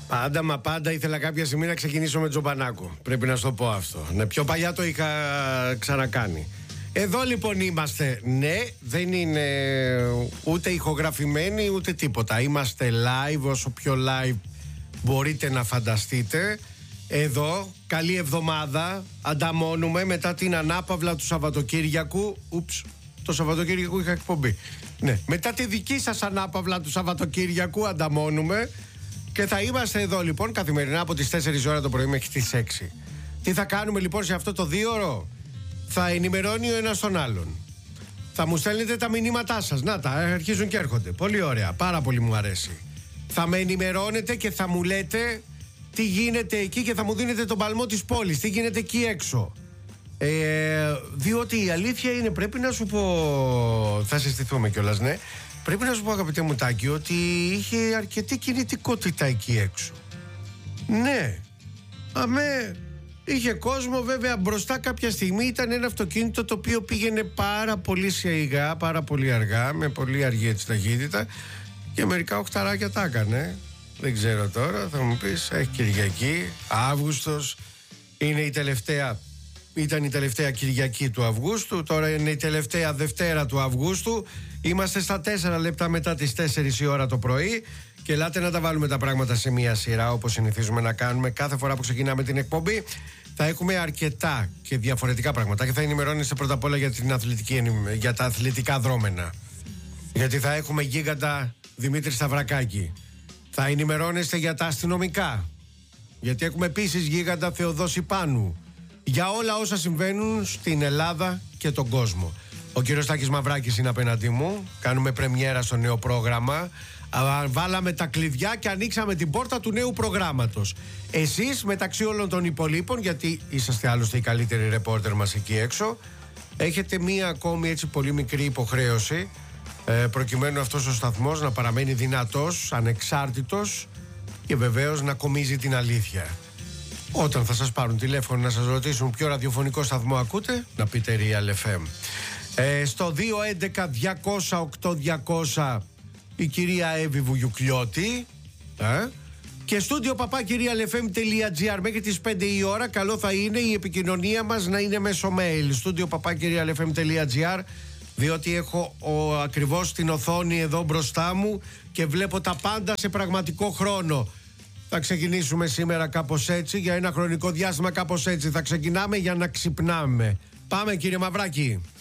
Πάντα μα πάντα ήθελα κάποια στιγμή να ξεκινήσω με Τζομπανάκο. Πρέπει να σου το πω αυτό. Ναι, πιο παλιά το είχα ξανακάνει. Εδώ λοιπόν είμαστε. Ναι, δεν είναι ούτε ηχογραφημένοι ούτε τίποτα. Είμαστε live, όσο πιο live μπορείτε να φανταστείτε. Εδώ, καλή εβδομάδα. Ανταμώνουμε μετά την ανάπαυλα του Σαββατοκύριακου. Το Σαββατοκύριακο είχα εκπομπή. Ναι, μετά τη δική σας ανάπαυλα του Σαββατοκύριακου ανταμώνουμε. Και θα είμαστε εδώ λοιπόν καθημερινά από τις 4 ώρα το πρωί μέχρι τις 6. Τι θα κάνουμε λοιπόν σε αυτό το 2ωρο? Θα ενημερώνει ο ένας τον άλλον. Θα μου στέλνετε τα μηνύματά σας. Να τα, αρχίζουν και έρχονται. Πολύ ωραία, πάρα πολύ μου αρέσει. Θα με ενημερώνετε και θα μου λέτε τι γίνεται εκεί και θα μου δίνετε τον παλμό της πόλης. Τι γίνεται εκεί έξω. Διότι η αλήθεια είναι, πρέπει να σου πω, θα συστηθούμε κιόλας, ναι. Πρέπει να σου πω, αγαπητέ μου Τάκη, ότι είχε αρκετή κινητικότητα εκεί έξω. Ναι. Αμέ. Είχε κόσμο, βέβαια μπροστά κάποια στιγμή ήταν ένα αυτοκίνητο το οποίο πήγαινε πάρα πολύ σιγά, πάρα πολύ αργά, με πολύ αργή έτσι ταχύτητα και μερικά οχταράκια τα έκανε. Δεν ξέρω τώρα, θα μου πεις, έχει Κυριακή, Αύγουστος, είναι η τελευταία, ήταν η τελευταία Κυριακή του Αυγούστου, τώρα είναι η τελευταία Δευτέρα του Αυγούστου. Είμαστε στα 4 λεπτά μετά τις 4 η ώρα το πρωί και ελάτε να τα βάλουμε τα πράγματα σε μία σειρά όπως συνηθίζουμε να κάνουμε κάθε φορά που ξεκινάμε την εκπομπή. Θα έχουμε αρκετά και διαφορετικά πράγματα και θα ενημερώνεστε πρώτα απ' όλα για τα αθλητικά δρόμενα. Γιατί θα έχουμε γίγαντα Δημήτρη Σταυρακάκη. Θα ενημερώνεστε για τα αστυνομικά. Γιατί έχουμε επίσης γίγαντα Θεοδόση Πάνου. Για όλα όσα συμβαίνουν στην Ελλάδα και τον κόσμο. Ο κύριος Τάκης Μαυράκης είναι απέναντί μου. Κάνουμε πρεμιέρα στο νέο πρόγραμμα. Βάλαμε τα κλειδιά και ανοίξαμε την πόρτα του νέου προγράμματος. Εσείς μεταξύ όλων των υπολείπων, γιατί είσαστε άλλωστε οι καλύτεροι ρεπόρτερ μας εκεί έξω, έχετε μία ακόμη έτσι πολύ μικρή υποχρέωση, προκειμένου αυτός ο σταθμός να παραμένει δυνατός, ανεξάρτητος και βεβαίως να κομίζει την αλήθεια. Όταν θα σας πάρουν τηλέφωνο να σας ρωτήσουν ποιο ραδιοφωνικό σταθμό ακούτε, να πείτε Real FM. Στο 211-200-8200 η κυρία Εύη Βουγιουκλιώτη και στούντιο papakirialfm.gr μέχρι τις 5 η ώρα. Καλό θα είναι η επικοινωνία μας να είναι μέσω mail, στούντιο papakirialfm.gr, διότι έχω ακριβώς την οθόνη εδώ μπροστά μου και βλέπω τα πάντα σε πραγματικό χρόνο. Θα ξεκινήσουμε σήμερα κάπως έτσι, για ένα χρονικό διάστημα κάπως έτσι. Θα ξεκινάμε για να ξυπνάμε. Πάμε κύριε Μαυράκη.